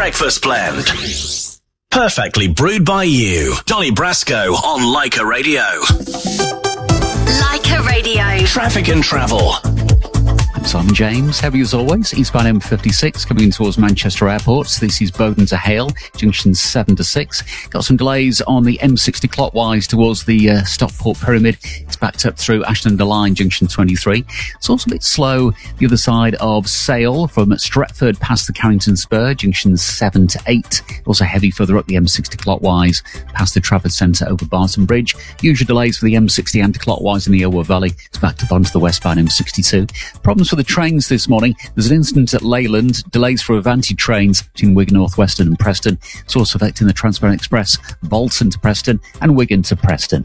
breakfast blend. Perfectly brewed by you. Donny Brasco on Leica Radio. Leica Radio. Traffic and travel. I'm Simon James. Heavy as always, eastbound M56 coming in towards Manchester Airport. This is Bowden to Hale, junction 7 to 6. Got some delays on the M60 clockwise towards the Stockport Pyramid. It's backed up through Ashton-under-Lyne, junction 23. It's also a bit slow the other side of Sale from Stretford past the Carrington Spur, junctions 7 to 8. Also heavy further up the M60 clockwise past the Trafford Centre over Barton Bridge. Usual delays for the M60 anti-clockwise in the Irwell Valley. It's backed up onto the westbound M62. Problems for the trains this morning. There's an incident at Leyland. Delays for Avanti trains between Wigan North Western and Preston. It's also affecting the Transparent Express, Bolton to Preston and Wigan to Preston.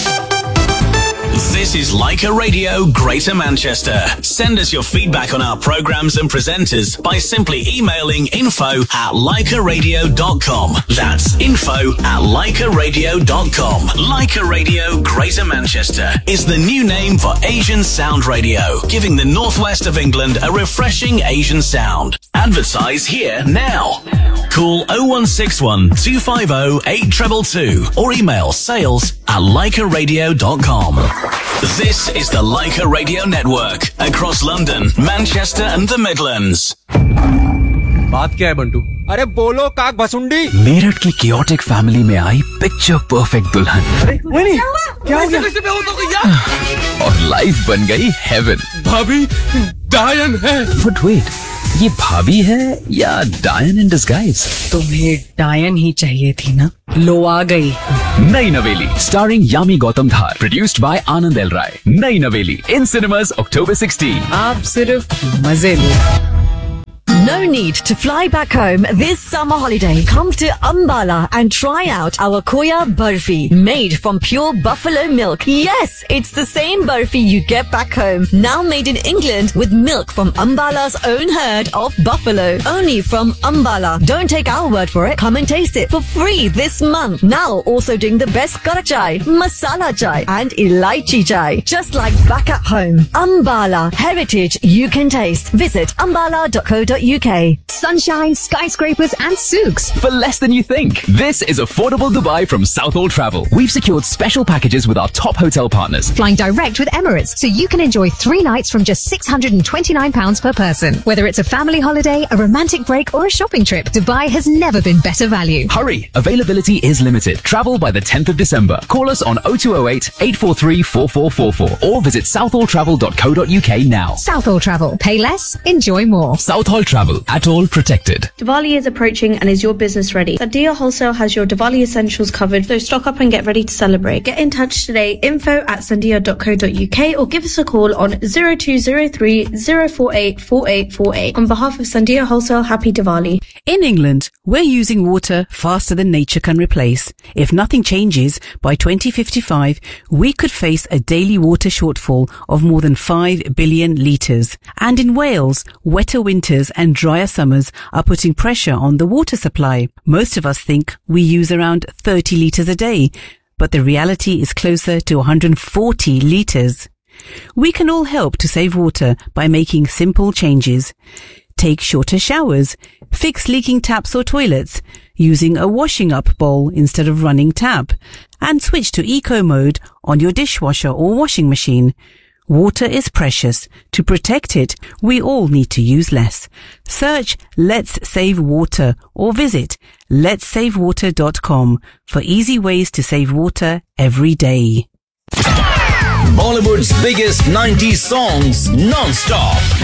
This is Leica Radio Greater Manchester. Send us your feedback on our programmes and presenters by simply emailing info@leicaradio.com. That's info@leicaradio.com. Leica Radio Greater Manchester is the new name for Asian Sound Radio, giving the northwest of England a refreshing Asian sound. Advertise here now. Call 0161 250 8222 or email sales@leicaradio.com. This is the Leica Radio Network across London, Manchester and the Midlands. बात क्या है बंटू? अरे बोलो काक भसुंडी। मेरठ की chaotic family में आई picture perfect दुल्हन। अरे नहीं क्या हो गया? और लाइफ बन गई हेवन। भाभी डायन है। But wait, ये भाभी है या डायन इन डिस्गाइज? तुम्हें डायन ही चाहिए थी ना? लो आ गई। नई नवेली starring Yami Gautam Dhar, produced by Anand L राय। नई नवेली इन सिनेमास October 16। आप सिर्फ मजे लो। No need to fly back home this summer holiday. Come to Ambala and try out our Koya Burfi, made from pure buffalo milk. Yes, it's the same burfi you get back home, now made in England with milk from Ambala's own herd of buffalo. Only from Ambala. Don't take our word for it. Come and taste it for free this month. Now also doing the best kara chai, masala chai and elaichi chai. Just like back at home. Ambala, heritage you can taste. Visit ambala.co.uk. Sunshine, skyscrapers and souks for less than you think. This is affordable Dubai from Southall Travel. We've secured special packages with our top hotel partners. Flying direct with Emirates, so you can enjoy 3 nights from just £629 per person. Whether it's a family holiday, a romantic break or a shopping trip, Dubai has never been better value. Hurry! Availability is limited. Travel by the 10th of December. Call us on 0208 843 4444 or visit southalltravel.co.uk now. Southall Travel. Pay less, enjoy more. Southall Travel. At all protected. Diwali is approaching and is your business ready? Sandia Wholesale has your Diwali essentials covered, so stock up and get ready to celebrate. Get in touch today, info@sandia.co.uk or give us a call on 0203 048 4848. On behalf of Sandia Wholesale, happy Diwali. In England, we're using water faster than nature can replace. If nothing changes, by 2055, we could face a daily water shortfall of more than 5 billion litres. And in Wales, wetter winters and drier summers are putting pressure on the water supply. Most of us think we use around 30 litres a day, but the reality is closer to 140 litres. We can all help to save water by making simple changes. Take shorter showers, fix leaking taps or toilets, using a washing up bowl instead of running tap, and switch to eco mode on your dishwasher or washing machine. Water is precious. To protect it, we all need to use less. Search Let's Save Water or visit letssavewater.com for easy ways to save water every day. Bollywood's biggest 90s songs non-stop.